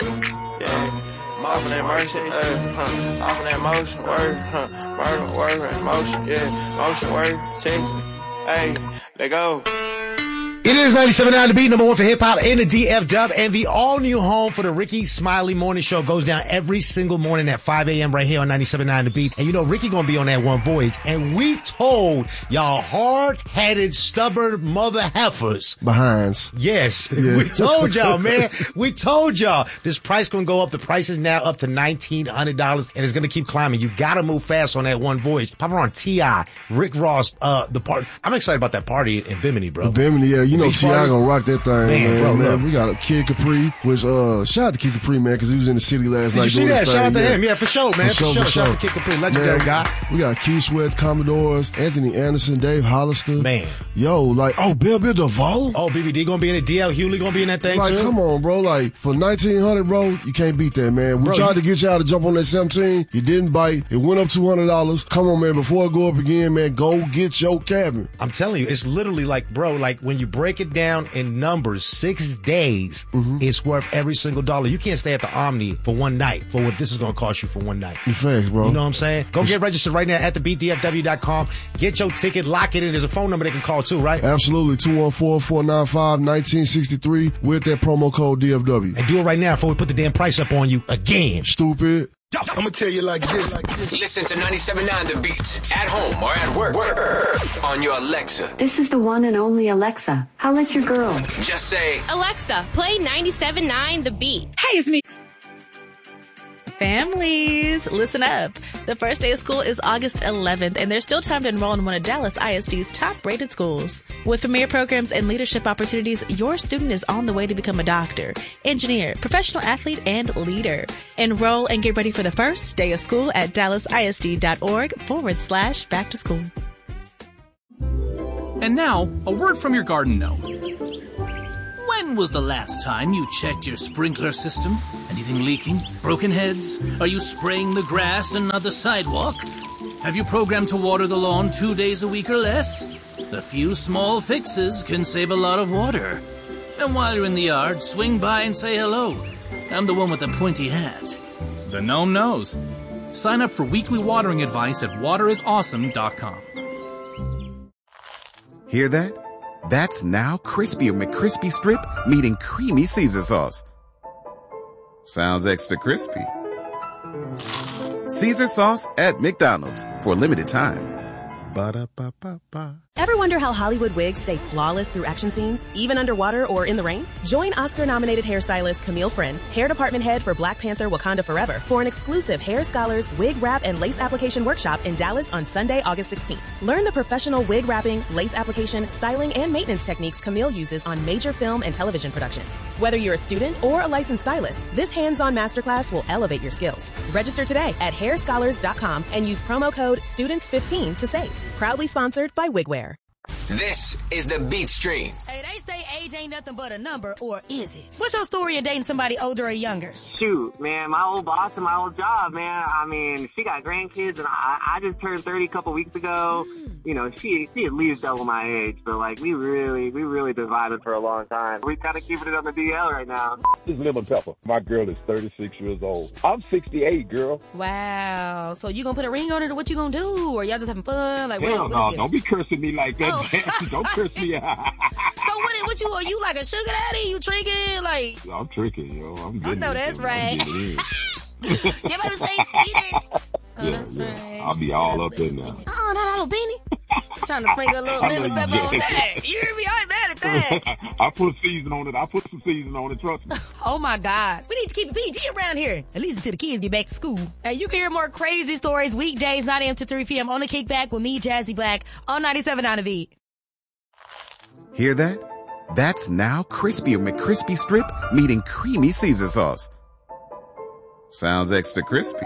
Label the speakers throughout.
Speaker 1: Yeah. Off of that mercy, off of that motion, word, murder, word, and motion, yeah, motion, word, text, hey, let go.
Speaker 2: It is 97.9 The Beat, number one for hip-hop in the DF-Dub, and the all-new home for the Ricky Smiley Morning Show goes down every single morning at 5 a.m. right here on 97.9 The Beat. And you know, Ricky gonna be on that one voyage, and we told y'all hard-headed, stubborn mother heifers.
Speaker 3: Behinds.
Speaker 2: Yes. Yeah. We told y'all, man. We told y'all this price gonna go up. The price is now up to $1,900, and it's gonna keep climbing. You gotta move fast on that one voyage. Papa on T.I., Rick Ross, the party. I'm excited about that party in Bimini, bro.
Speaker 3: Bimini, yeah. You know, T.I. gonna rock that thing, man.
Speaker 2: Bro,
Speaker 3: we got a Kid Capri, which, shout out to Kid Capri, man, cause he was in the city last night.
Speaker 2: Did you see that? Shout out to him. Yeah, for sure, man. For sure. Shout out to Kid Capri. Legendary guy.
Speaker 3: We got Keith Sweat, Commodores, Anthony Anderson, Dave Hollister.
Speaker 2: Man.
Speaker 3: Yo, like, Bill DeVoe.
Speaker 2: Oh, BBD gonna be in it. DL Hewley gonna be in that thing,
Speaker 3: like,
Speaker 2: too.
Speaker 3: Come on, bro. Like, for 1,900, bro, you can't beat that, man. We tried to get y'all to jump on that 17. You didn't bite. It went up $200. Come on, man. Before it go up again, man, go get your cabin.
Speaker 2: I'm telling you, it's literally like, bro, like when you break it down in numbers, 6 days, it's worth every single dollar. You can't stay at the Omni for one night for what this is going to cost you for one night.
Speaker 3: Facts, bro.
Speaker 2: You know what I'm saying? Go get registered right now at thebeatdfw.com. Get your ticket, lock it in. There's a phone number they can call too, right?
Speaker 3: Absolutely. 214-495-1963 with that promo code DFW.
Speaker 2: And do it right now before we put the damn price up on you again.
Speaker 3: Stupid.
Speaker 4: I'm gonna tell you like this.
Speaker 5: Listen to 97.9 The Beat at home or at work on your Alexa.
Speaker 6: This is the one and only Alexa. Holla at your girl.
Speaker 5: Just say,
Speaker 7: Alexa, play 97.9 The Beat.
Speaker 8: Hey, it's me. Families, listen up. The first day of school is August 11th, and there's still time to enroll in one of Dallas ISD's top-rated schools. With premier programs and leadership opportunities, your student is on the way to become a doctor, engineer, professional athlete, and leader. Enroll and get ready for the first day of school at dallasisd.org/back to school.
Speaker 9: And now, a word from your garden gnome. When was the last time you checked your sprinkler system? Anything leaking? Broken heads? Are you spraying the grass and not the sidewalk? Have you programmed to water the lawn 2 days a week or less? A few small fixes can save a lot of water. And while you're in the yard, swing by and say hello. I'm the one with the pointy hat. The gnome knows. Sign up for weekly watering advice at waterisawesome.com.
Speaker 10: Hear that? That's now Crispy McCrispy Strip meeting Creamy Caesar Sauce. Sounds extra crispy. Caesar Sauce at McDonald's for a limited time. Ba-da-ba-ba-ba.
Speaker 11: Ever wonder how Hollywood wigs stay flawless through action scenes, even underwater or in the rain? Join Oscar-nominated hairstylist Camille Friend, hair department head for Black Panther Wakanda Forever, for an exclusive Hair Scholars wig wrap and lace application workshop in Dallas on Sunday, August 16th. Learn the professional wig wrapping, lace application, styling, and maintenance techniques Camille uses on major film and television productions. Whether you're a student or a licensed stylist, this hands-on masterclass will elevate your skills. Register today at hairscholars.com and use promo code STUDENTS15 to save. Proudly sponsored by Wigwear.
Speaker 5: This is the Beat Stream.
Speaker 12: Hey, they say age ain't nothing but a number, or is it? What's your story of dating somebody older or younger?
Speaker 13: Shoot, man, my old boss and my old job, man. I mean, she got grandkids, and I just turned 30 a couple weeks ago. You know, she at least double my age, so like we really been vibing for a long time. We kind of keeping it on the DL right now.
Speaker 14: This is Lemon Pepper. My girl is 36 years old. I'm 68, girl.
Speaker 12: Wow. So you gonna put a ring on it, or what you gonna do, or y'all just having fun? Like,
Speaker 14: hell no, don't be cursing me like that. Oh. Don't curse me.
Speaker 12: So what you are you like a sugar daddy? You tricking? Like,
Speaker 14: I'm tricking, yo. I'm getting
Speaker 12: I know that's right. Your baby say skeeted. Oh, yeah, that's right.
Speaker 14: I'll be all up in there.
Speaker 12: Oh, that little beanie. Trying to sprinkle a little lemon pepper on that. You hear me? I ain't mad at that.
Speaker 14: I put season on it. I put some season on it, trust me.
Speaker 12: Oh my gosh. We need to keep it PG around here. At least until the kids get back to school. Hey, you can hear more crazy stories weekdays, 9 a.m. to 3 p.m. on the Kickback with me, Jazzy Black, on 97.9 The Beat.
Speaker 10: Hear that? That's now Crispy McCrispy Strip meeting Creamy Caesar Sauce. Sounds extra crispy.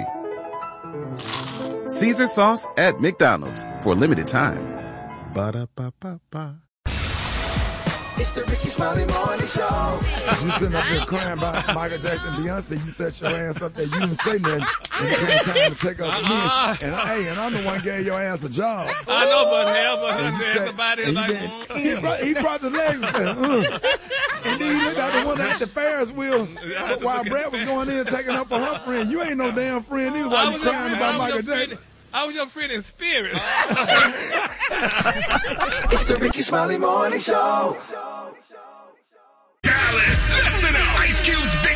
Speaker 10: Caesar Sauce at McDonald's for a limited time. Ba-da-ba-ba-ba.
Speaker 4: It's the Ricky Smiley Morning Show.
Speaker 3: You sitting up here crying about Michael Jackson, Beyonce, you set your ass up there. You didn't say nothing. And it came time to take up the men. And I'm the one gave your ass a job.
Speaker 15: I know, but everybody like,
Speaker 3: he brought the legs and said, And then he looked out the window
Speaker 15: at the Ferris wheel while Brett was going in taking up for her friend. You ain't no damn friend either while you crying about Michael Jackson.
Speaker 16: I was your friend in spirit.
Speaker 4: It's the Ricky Smiley Morning Show.
Speaker 17: Dallas, listen up. Ice Cube's big